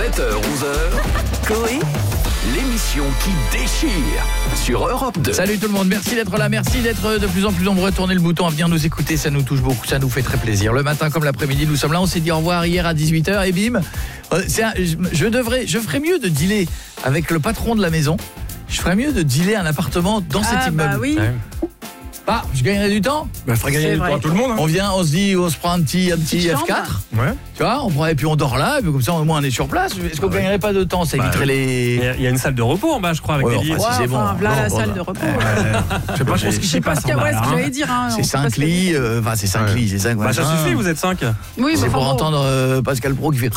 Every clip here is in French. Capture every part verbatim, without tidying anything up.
sept heures, onze heures, Coé, l'émission qui déchire sur Europe deux. Salut tout le monde, merci d'être là, merci d'être de plus en plus nombreux. Tournez le bouton à venir nous écouter, ça nous touche beaucoup, ça nous fait très plaisir. Le matin comme l'après-midi, nous sommes là, on s'est dit au revoir hier à dix-huit heures et bim, c'est un, je, je devrais, je ferais mieux de dealer avec le patron de la maison. Je ferais mieux de dealer un appartement dans ah, cet immeuble. Bah oui. Ouais. Bah, je gagnerais du temps. Bah, il faudrait gagner du temps à tout le monde. Hein. On vient, on se dit, on se prend un petit, un petit F quatre. Ouais. Tu vois, on prend, et puis on dort là, et puis comme ça au moins on est sur place. Est-ce qu'on bah, gagnerait pas de temps? Ça éviterait bah, les. Il y a une salle de repos en bas, je crois, avec ouais, des lits. Enfin, si c'est bon. Enfin, voilà non, la bon, salle bah, de repos. Euh, je sais pas, je pense qu'il s'y passe. C'est ouais, ce que j'allais dire. Hein, c'est cinq lits, euh, enfin c'est cinq ouais. lits, c'est cinq. Bah, ça suffit, vous êtes cinq. Oui, c'est pour bon. entendre euh, Pascal Pro qui fait.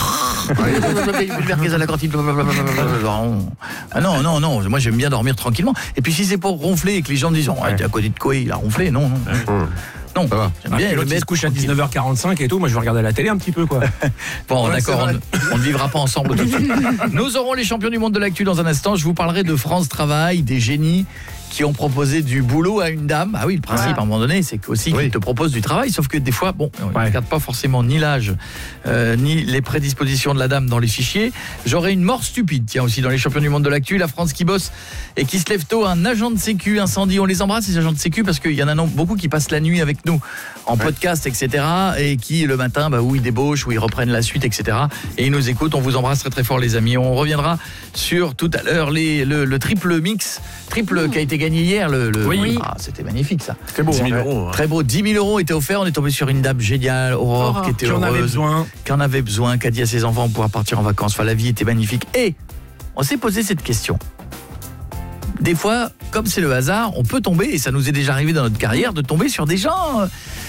Ah non, non, non. Moi j'aime bien dormir tranquillement. Et puis si c'est pour ronfler et que les gens me disent, ah, t'es à côté de quoi il a ronflé, non, non. Non, ça va. J'aime bien. L'autre il se couche à dix-neuf heures quarante-cinq et tout. Moi, je vais regarder la télé un petit peu, quoi. Bon, ouais, d'accord. On, on ne vivra pas ensemble tout de suite. Nous aurons les champions du monde de l'actu dans un instant. Je vous parlerai de France Travail, des génies qui ont proposé du boulot à une dame. Ah oui, le principe, ah. à un moment donné, c'est aussi oui. qu'ils te proposent du travail. Sauf que des fois, bon, on ne ouais. regarde pas forcément ni l'âge, euh, ni les prédispositions de la dame dans les fichiers. J'aurai une mort stupide, tiens, aussi dans les champions du monde de l'actu. La France qui bosse et qui se lève tôt. Un agent de sécu incendie. On les embrasse, ces agents de sécu, parce qu'il y en a beaucoup qui passent la nuit avec nous en ouais. podcast, et cetera. Et qui, le matin, bah, où ils débauchent, où ils reprennent la suite, et cetera. Et ils nous écoutent. On vous embrasse très très fort, les amis. On reviendra sur tout à l'heure les, le, le triple mix, triple mmh. qui a été gagné hier. Le, le... Oui. Ah, c'était magnifique, ça. Très beau. dix mille euros. Hein. Très beau. dix mille euros étaient offerts. On est tombé sur une dame géniale, Aurore, oh, qui était qui heureuse. En avait besoin. Qui en avait besoin, qui a dit à ses enfants de pouvoir partir en vacances. Enfin, la vie était magnifique. Et on s'est posé cette question. Des fois, comme c'est le hasard, on peut tomber, et ça nous est déjà arrivé dans notre carrière, de tomber sur des gens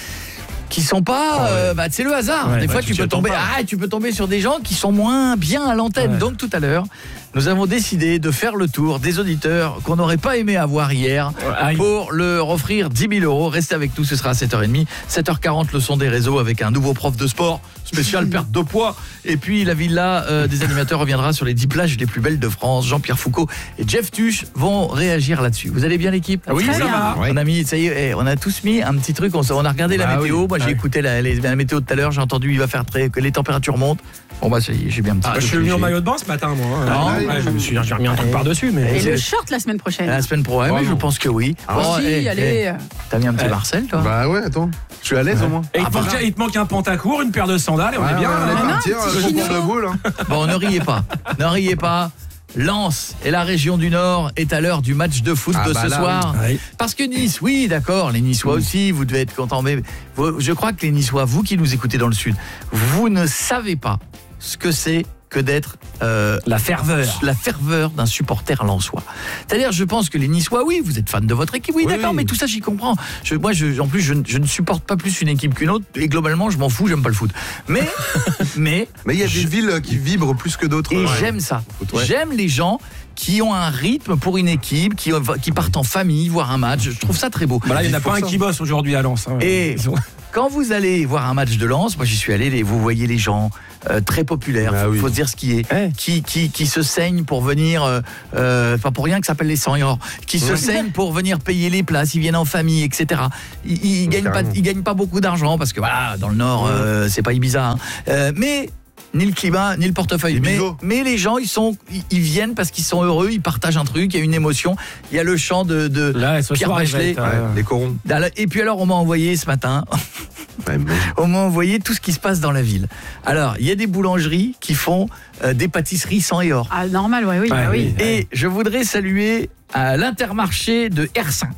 qui sont pas... Oh ouais. euh, bah, c'est le hasard. Ouais, des ouais, fois, tu, tu peux tomber ah, tu peux tomber sur des gens qui sont moins bien à l'antenne. Ouais. Donc, tout à l'heure, nous avons décidé de faire le tour des auditeurs qu'on n'aurait pas aimé avoir hier ouais. pour leur offrir dix mille euros. Restez avec nous, ce sera à sept heures trente. sept heures quarante, le son des réseaux avec un nouveau prof de sport, spécial perte de poids. Et puis, la villa euh, des animateurs reviendra sur les dix plages les plus belles de France. Jean-Pierre Foucault et Jeff Tuch vont réagir là-dessus. Vous allez bien, l'équipe? Oui, ça va. On a mis, ça y est, on a tous mis un petit truc. On, on a regardé la ah, météo. Oui. Moi, j'ai ah, écouté la, les, la météo tout à l'heure. J'ai entendu il va faire très, que les températures montent. Bon bah ça y est, j'ai bien un petit ah, peu. Je suis venu en maillot de bain ce matin, moi. Non, ouais, ouais, je me suis, j'ai remis un truc par-dessus, mais. Et le short la semaine prochaine. La semaine prochaine, oui, je pense que oui. Ah, bon, si, hey, allez. Hey. T'as mis un petit hey. Marcel, toi? Bah ouais, attends. Je suis à l'aise ouais. au moins. Et ah, il, te manque, il te manque un pantacourt, une paire de sandales, et on ouais, est bien. On est parti, on le boule. Bon, ne riez pas. Ne riez pas. Lens et la région du Nord est à l'heure du match de foot ah de bah ce là, soir. Oui. Parce que Nice, oui, d'accord, les Niçois oui. aussi, vous devez être contents. Mais vous, je crois que les Niçois, vous qui nous écoutez dans le Sud, vous ne savez pas ce que c'est que d'être euh, la ferveur la ferveur d'un supporter lensois. C'est-à-dire, je pense que les Niçois, oui, vous êtes fans de votre équipe, oui, oui d'accord, oui. mais tout ça, j'y comprends. Je, moi, je, en plus, je, je ne supporte pas plus une équipe qu'une autre, et globalement, je m'en fous, j'aime pas le foot. Mais, mais, mais il y a je, des villes qui vibrent plus que d'autres. Et ouais. j'aime ça. Ouais. J'aime les gens qui ont un rythme pour une équipe, qui, qui partent en famille voir un match. Je trouve ça très beau. Bah là, il n'y en a pas un qui bosse aujourd'hui à Lens. Hein. Et quand vous allez voir un match de Lens, moi j'y suis allé, les, vous voyez les gens euh, très populaires, ah, il faut oui. se dire ce qui est, hey. qui, qui, qui se saignent pour venir, euh, euh, pas pour rien que ça s'appelle les cent euros, qui oui. se saignent pour venir payer les places, ils viennent en famille, et cetera. Ils, ils, gagnent, pas, ils gagnent pas beaucoup d'argent, parce que voilà, dans le Nord, euh, c'est pas Ibiza. Hein. Euh, mais... ni le climat, ni le portefeuille. Mais, mais les gens, ils, sont, ils, ils viennent parce qu'ils sont heureux, ils partagent un truc, il y a une émotion. Il y a le chant de, de Là, Pierre Bachelet. Ouais, les corons. Et puis alors, on m'a envoyé ce matin, ouais, mais... on m'a envoyé tout ce qui se passe dans la ville. Alors, il y a des boulangeries qui font euh, des pâtisseries sans et or. Ah, normal, ouais, oui. Ouais, bah, oui. Et ouais. je voudrais saluer à l'Intermarché de Hersin.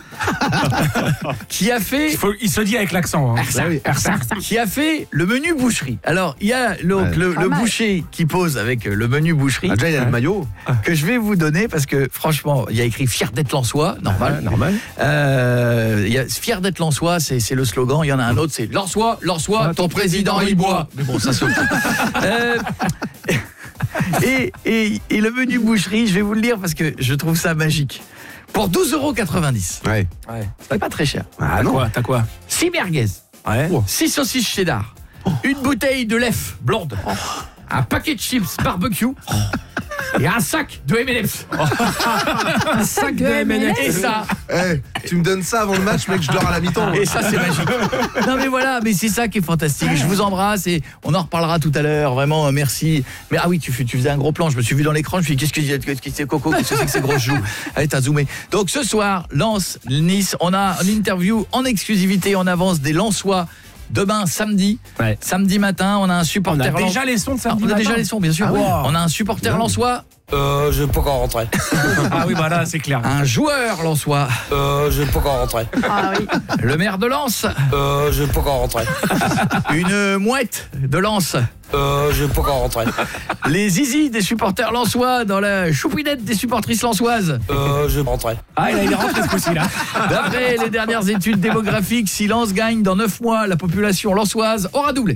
qui a fait il, faut, il se dit avec l'accent hein. Ersin, oui, Ersin, qui a fait le menu boucherie. Alors il y a donc ouais, le, le boucher qui pose avec le menu boucherie. Ah, déjà il y a le maillot que je vais vous donner parce que franchement il y a écrit fier d'être Lensois, normal, ah, normal. Euh, il y a fier d'être Lensois, c'est c'est le slogan. Il y en a un autre, c'est Lensois, Lensois, ah, ton président, président il boit. Mais bon ça saute. euh, et, et et le menu boucherie, je vais vous le lire parce que je trouve ça magique. Pour douze euros quatre-vingt-dix. Ouais. Ouais. C'est pas très cher. Ah t'as non. Quoi, t'as quoi? six merguez. Ouais. six saucisses cheddar. Oh. Une bouteille de lait blonde. Oh. Un paquet de chips barbecue. Oh. et un sac de M and M's. Un sac de M and M's. Et ça, Eh, tu me donnes ça avant le match, mec, je dors à la mi-temps. et ça c'est magique. Non mais voilà, mais c'est ça qui est fantastique. Je vous embrasse et on en reparlera tout à l'heure. Vraiment, euh, merci. Mais ah oui, tu, fais- tu faisais un gros plan. Je me suis vu dans l'écran. Je me suis dit, qu'est-ce que qu'est-ce que c'est Coco, qu'est-ce que c'est que ces grosses joues. Allez, t'as zoomé. Donc ce soir, Lens, Nice. On a une interview en exclusivité en avance des Lensois. Demain, samedi, Ouais. samedi matin, on a un On supporter. a Lens- déjà les sons de Ah, samedi on a matin. déjà les sons, bien sûr. Ah ouais. On a un supporter lensois, Euh, je vais pas encore rentrer. Ah oui, voilà, c'est clair. un joueur lensois, Euh, je vais pas encore rentrer. Ah oui. le maire de Lens, Euh, je vais pas encore rentrer. une mouette de Lens, Euh, je vais pas encore rentrer. les zizi des supporters lensois dans la choupinette des supportrices lensoises. Euh, je vais pas rentrer. Ah, il est rentré ce coup-ci, là. D'après les dernières études démographiques, si Lens gagne dans neuf mois, la population lensoise aura doublé.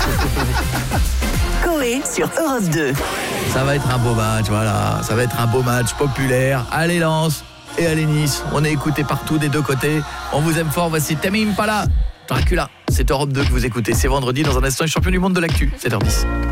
Coé sur Europe deux. Ça va être un beau match, voilà. Ça va être un beau match populaire. Allez Lens et allez Nice. On est écoutés partout des deux côtés. On vous aime fort. Voici Tame Impala, Dracula. C'est Europe deux que vous écoutez. C'est vendredi. Dans un instant, les champions du monde de l'actu. sept heures dix.